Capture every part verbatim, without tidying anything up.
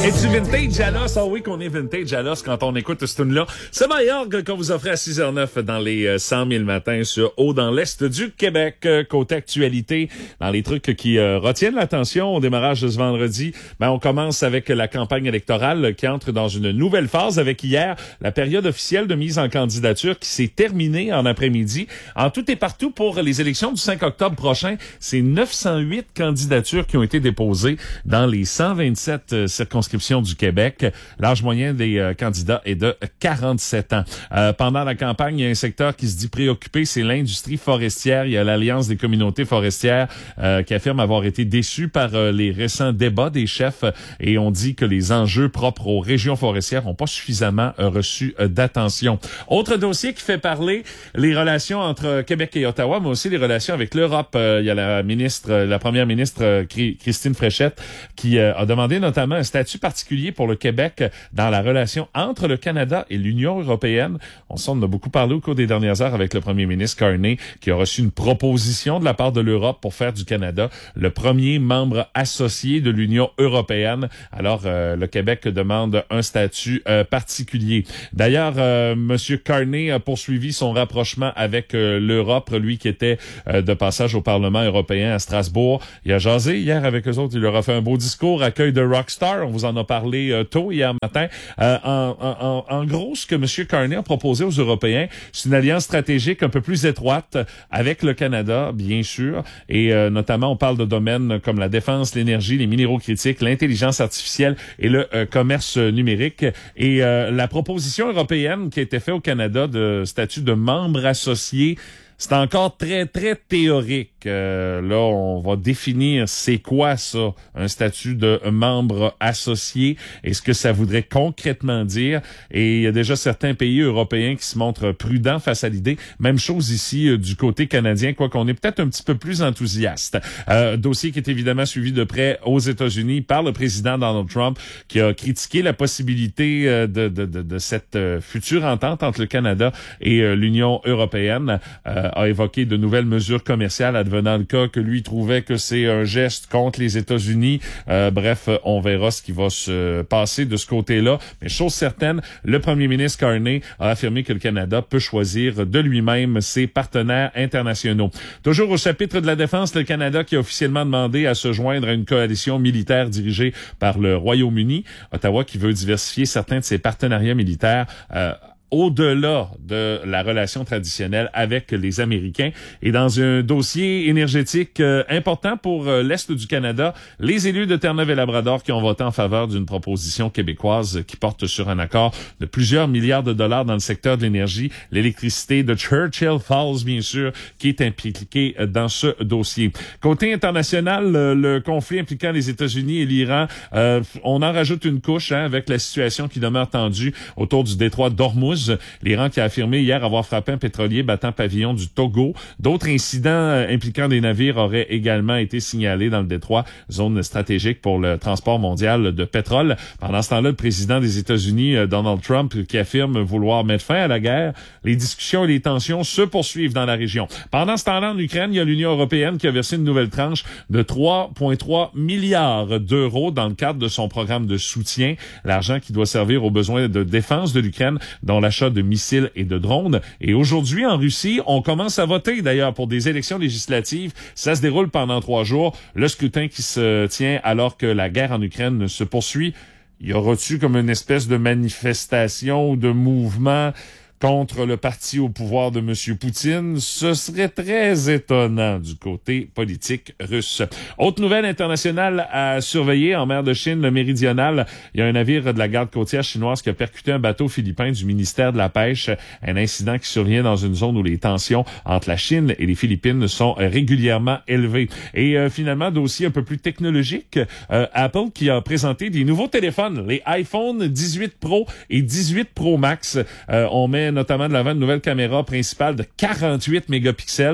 Es-tu vintage à l'os? Ah oui, qu'on est vintage à l'os quand on écoute ce tune-là. C'est Mayorg qu'on vous offrait à six heures neuf dans les cent mille matins sur Haut dans l'Est du Québec. Côté actualité, dans les trucs qui euh, retiennent l'attention au démarrage de ce vendredi, ben on commence avec la campagne électorale qui entre dans une nouvelle phase avec hier la période officielle de mise en candidature qui s'est terminée en après-midi. En tout et partout pour les élections du cinq octobre prochain, c'est neuf cent huit candidatures qui ont été déposées dans les cent vingt-sept euh, circonscriptions du Québec. L'âge moyen des euh, candidats est de quarante-sept ans. Euh, pendant la campagne, il y a un secteur qui se dit préoccupé, c'est l'industrie forestière. Il y a l'Alliance des communautés forestières euh, qui affirme avoir été déçue par euh, les récents débats des chefs et on dit que les enjeux propres aux régions forestières n'ont pas suffisamment euh, reçu euh, d'attention. Autre dossier qui fait parler, les relations entre Québec et Ottawa, mais aussi les relations avec l'Europe. Euh, il y a la ministre, la première ministre euh, Christine Fréchette qui euh, a demandé notamment un statut particulier pour le Québec dans la relation entre le Canada et l'Union européenne. On s'en a beaucoup parlé au cours des dernières heures avec le premier ministre Carney qui a reçu une proposition de la part de l'Europe pour faire du Canada le premier membre associé de l'Union européenne. Alors, euh, le Québec demande un statut euh, particulier. D'ailleurs, euh, Monsieur Carney a poursuivi son rapprochement avec euh, l'Europe, lui qui était euh, de passage au Parlement européen à Strasbourg. Il a jasé hier avec eux autres, il leur a fait un beau discours, accueil de rockstar, on vous en a parlé euh, tôt hier matin. Euh, en, en, en gros, ce que M. Carney a proposé aux Européens, c'est une alliance stratégique un peu plus étroite avec le Canada, bien sûr, et euh, notamment on parle de domaines comme la défense, l'énergie, les minéraux critiques, l'intelligence artificielle et le euh, commerce numérique. Et euh, la proposition européenne qui a été faite au Canada de statut de membre associé, c'est encore très, très théorique. Euh, là, on va définir c'est quoi ça, un statut de membre associé et ce que ça voudrait concrètement dire. Et il y a déjà certains pays européens qui se montrent prudents face à l'idée. Même chose ici euh, du côté canadien, quoi qu'on est peut-être un petit peu plus enthousiaste. Euh, dossier qui est évidemment suivi de près aux États-Unis par le président Donald Trump qui a critiqué la possibilité euh, de, de, de, de cette euh, future entente entre le Canada et euh, l'Union européenne. Euh, a évoqué de nouvelles mesures commerciales advenant le cas que lui trouvait que c'est un geste contre les États-Unis. Euh, bref, on verra ce qui va se passer de ce côté-là. Mais chose certaine, le premier ministre Carney a affirmé que le Canada peut choisir de lui-même ses partenaires internationaux. Toujours au chapitre de la défense, le Canada qui a officiellement demandé à se joindre à une coalition militaire dirigée par le Royaume-Uni. Ottawa qui veut diversifier certains de ses partenariats militaires euh, au-delà de la relation traditionnelle avec les Américains. Et dans un dossier énergétique euh, important pour euh, l'Est du Canada, les élus de Terre-Neuve et Labrador qui ont voté en faveur d'une proposition québécoise qui porte sur un accord de plusieurs milliards de dollars dans le secteur de l'énergie, l'électricité de Churchill Falls, bien sûr, qui est impliqué dans ce dossier. Côté international, le, le conflit impliquant les États-Unis et l'Iran, euh, on en rajoute une couche hein, avec la situation qui demeure tendue autour du détroit d'Ormuz. L'Iran qui a affirmé hier avoir frappé un pétrolier battant pavillon du Togo. D'autres incidents euh, impliquant des navires auraient également été signalés dans le détroit, zone stratégique pour le transport mondial de pétrole. Pendant ce temps-là, le président des États-Unis, euh, Donald Trump, qui affirme vouloir mettre fin à la guerre, les discussions et les tensions se poursuivent dans la région. Pendant ce temps-là, en Ukraine, il y a l'Union européenne qui a versé une nouvelle tranche de trois virgule trois milliards d'euros dans le cadre de son programme de soutien. L'argent qui doit servir aux besoins de défense de l'Ukraine, dont la l'achat de missiles et de drones. Et aujourd'hui, en Russie, on commence à voter d'ailleurs pour des élections législatives. Ça se déroule pendant trois jours. Le scrutin qui se tient alors que la guerre en Ukraine se poursuit. Y aura-t-il comme une espèce de manifestation ou de mouvement contre le parti au pouvoir de M. Poutine? Ce serait très étonnant du côté politique russe. Autre nouvelle internationale à surveiller en mer de Chine, le méridional. Il y a un navire de la garde côtière chinoise qui a percuté un bateau philippin du ministère de la Pêche. Un incident qui survient dans une zone où les tensions entre la Chine et les Philippines sont régulièrement élevées. Et euh, finalement, dossier un peu plus technologique, euh, Apple qui a présenté des nouveaux téléphones, les iPhone dix-huit Pro et dix-huit Pro Max. Euh, on met notamment de l'avant une nouvelle caméra principale de quarante-huit mégapixels.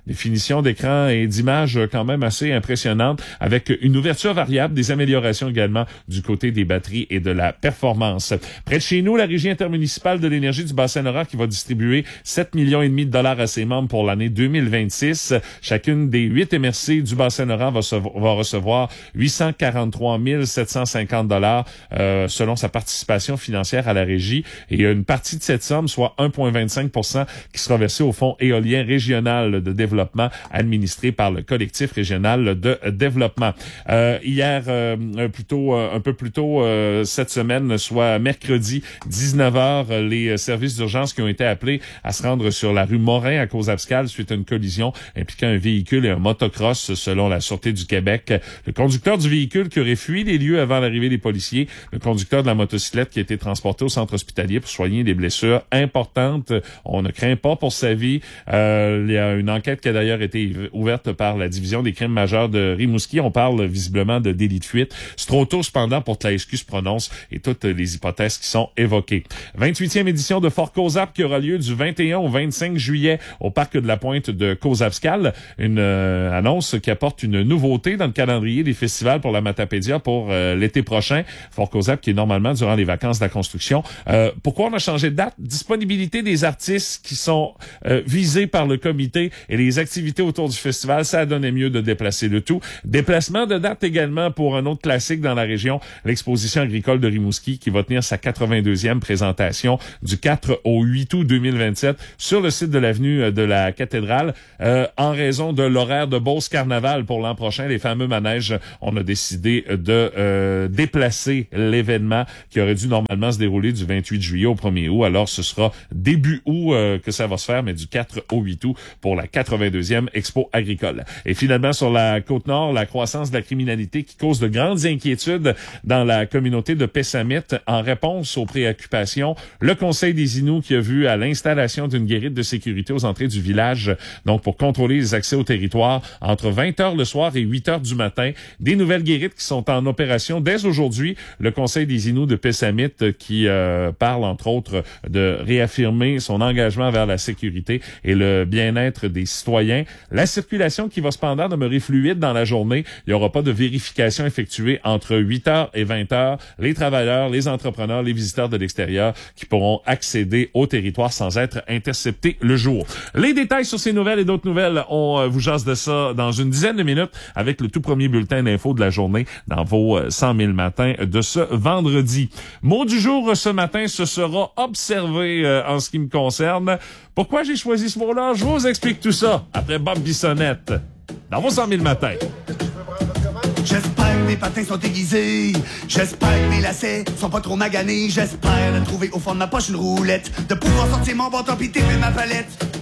définition d'écran et d'images quand même assez impressionnante, avec une ouverture variable, des améliorations également du côté des batteries et de la performance. Près de chez nous, la Régie intermunicipale de l'énergie du Bas-Saint-Laurent qui va distribuer sept millions et demi de dollars à ses membres pour l'année deux mille vingt-six. Chacune des huit M R C du Bas-Saint-Laurent va, va recevoir huit cent quarante-trois mille sept cent cinquante dollars euh, selon sa participation financière à la régie. Et il y a une partie de cette somme, soit un virgule vingt-cinq pour cent, qui sera versée au Fonds éolien régional de développement administré par le collectif régional de développement. Euh, hier, euh, plutôt euh, un peu plus tôt euh, cette semaine, soit mercredi dix-neuf heures, les services d'urgence qui ont été appelés à se rendre sur la rue Morin à Cause-Abscal suite à une collision impliquant un véhicule et un motocross selon la Sûreté du Québec. Le conducteur du véhicule qui aurait fui les lieux avant l'arrivée des policiers, le conducteur de la motocyclette qui a été transporté au centre hospitalier pour soigner des blessures importantes. On ne craint pas pour sa vie. Euh, il y a une enquête qui a d'ailleurs été ouverte par la division des crimes majeurs de Rimouski. On parle visiblement de délit de fuite. C'est trop tôt cependant pour que la S Q se prononce et toutes les hypothèses qui sont évoquées. vingt-huitième édition de Fort Cozap qui aura lieu du vingt et un au vingt-cinq juillet au parc de la Pointe de Cause-Abscal. Une euh, annonce qui apporte une nouveauté dans le calendrier des festivals pour la Matapédia pour euh, l'été prochain. Fort Cozap qui est normalement durant les vacances de la construction. Euh, pourquoi on a changé de date? Disponibilité des artistes qui sont euh, visés par le comité et les activités autour du festival, ça a donné mieux de déplacer le tout. Déplacement de date également pour un autre classique dans la région, l'exposition agricole de Rimouski qui va tenir sa quatre-vingt-deuxième présentation du quatre au huit août deux mille vingt-sept sur le site de l'avenue de la Cathédrale. Euh, en raison de l'horaire de Beauce Carnaval pour l'an prochain, les fameux manèges, on a décidé de euh, déplacer l'événement qui aurait dû normalement se dérouler du vingt-huit juillet au premier août. Alors, ce sera début août euh, que ça va se faire, mais du quatre au huit août pour la quatre-vingt-deuxième Expo agricole. Et finalement, sur la Côte-Nord, la croissance de la criminalité qui cause de grandes inquiétudes dans la communauté de Pessamit. En réponse aux préoccupations, le Conseil des Inuits qui a vu à l'installation d'une guérite de sécurité aux entrées du village, donc pour contrôler les accès au territoire entre vingt heures le soir et huit heures du matin. Des nouvelles guérites qui sont en opération dès aujourd'hui. Le Conseil des Inuits de Pessamit qui euh, parle entre autres de réaffirmer son engagement vers la sécurité et le bien-être des citoyens. La circulation qui va cependant demeurer fluide dans la journée. Il n'y aura pas de vérification effectuée entre huit heures et vingt heures. Les travailleurs, les entrepreneurs, les visiteurs de l'extérieur qui pourront accéder au territoire sans être interceptés le jour. Les détails sur ces nouvelles et d'autres nouvelles, on euh, vous jase de ça dans une dizaine de minutes avec le tout premier bulletin d'info de la journée dans vos euh, cent mille matins de ce vendredi. Mot du jour ce matin, ce sera observé euh, en ce qui me concerne. Pourquoi j'ai choisi ce mot-là? Je vous explique tout ça après Bob Bissonnette dans vos cent mille matins. J'espère que mes patins sont aiguisés. J'espère que mes lacets sont pas trop maganés. J'espère de trouver au fond de ma poche une roulette, de pouvoir sortir mon bâton pis taper ma palette.